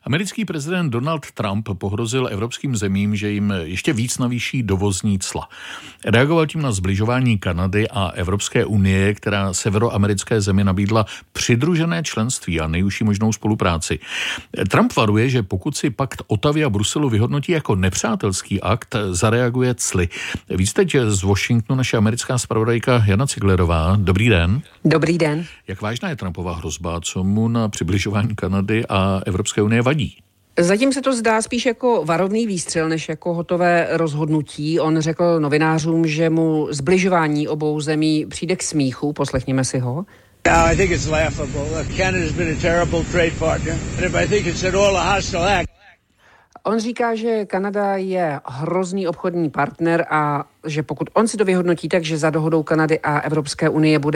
Americký prezident Donald Trump pohrozil evropským zemím, že jim ještě víc navýší dovozní cla. Reagoval tím na sbližování Kanady a Evropské unie, která severoamerické zemi nabídla přidružené členství a nejužší možnou spolupráci. Trump varuje, že pokud si pakt Ottawy a Bruselu vyhodnotí jako nepřátelský akt, zareaguje cly. Víc teď z Washingtonu naše americká zpravodajka Jana Ciglerová. Dobrý den. Dobrý den. Jak vážná je Trumpova hrozba, co mu na přibližování Kanady a Evropské unie vadí? Zatím se to zdá spíš jako varovný výstřel, než jako hotové rozhodnutí. On řekl novinářům, že mu zbližování obou zemí přijde k smíchu. Poslechněme si ho. I think it's laughable. Canada's been a terrible trade partner. I think it's at all a hostile act. On říká, že Kanada je hrozný obchodní partner a že pokud on si to vyhodnotí, takže za dohodou Kanady a Evropské unie bude